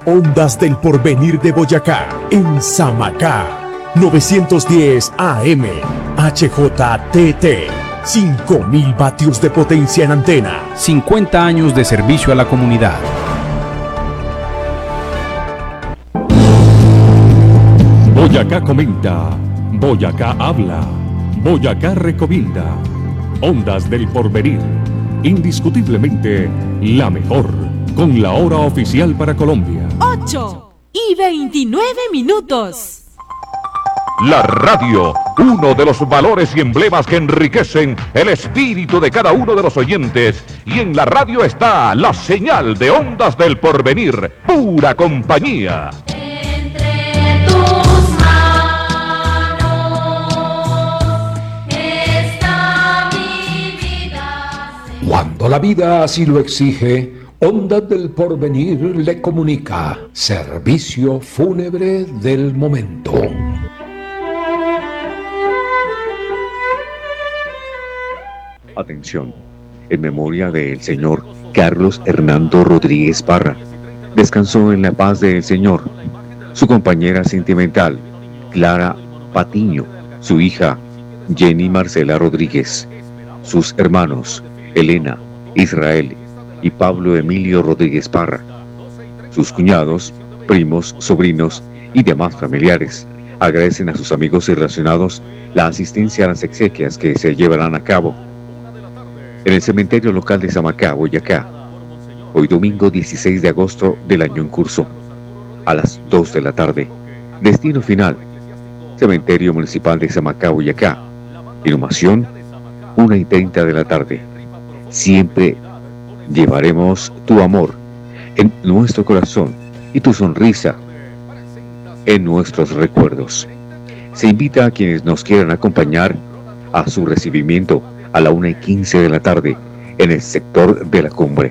Ondas del Porvenir de Boyacá, en Samacá. 910 AM, HJTT. 5000 vatios de potencia en antena. 50 años de servicio a la comunidad. Boyacá comenta, Boyacá habla, Boyacá recomienda. Ondas del Porvenir, indiscutiblemente la mejor, con la hora oficial para Colombia. 8:29. La radio, uno de los valores y emblemas que enriquecen el espíritu de cada uno de los oyentes. Y en la radio está la señal de Ondas del Porvenir, pura compañía. Entre tus manos está mi vida. Cuando la vida así lo exige, Ondas del Porvenir le comunica servicio fúnebre del momento. Atención, en memoria del señor Carlos Hernando Rodríguez Parra. Descansó en la paz del Señor. Su compañera sentimental, Clara Patiño. Su hija, Jenny Marcela Rodríguez. Sus hermanos, Elena, Israel y Pablo Emilio Rodríguez Parra. Sus cuñados, primos, sobrinos y demás familiares agradecen a sus amigos y relacionados la asistencia a las exequias que se llevarán a cabo en el cementerio local de Samacá, Boyacá, hoy domingo 16 de agosto del año en curso, a las 2 de la tarde. Destino final, Cementerio Municipal de Samacá, Boyacá. Inhumación, 1:30 de la tarde. Siempre llevaremos tu amor en nuestro corazón y tu sonrisa en nuestros recuerdos. Se invita a quienes nos quieran acompañar a su recibimiento a la 1:15 de la tarde en el sector de la Cumbre.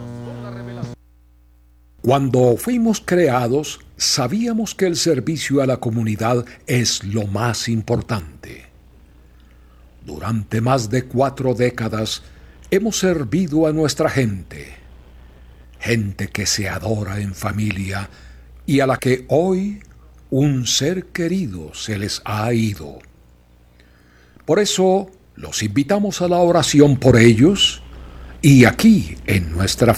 Cuando fuimos creados, sabíamos que el servicio a la comunidad es lo más importante. Durante más de 4 décadas hemos servido a nuestra gente que se adora en familia y a la que hoy un ser querido se les ha ido. Por eso los invitamos a la oración por ellos y aquí en nuestra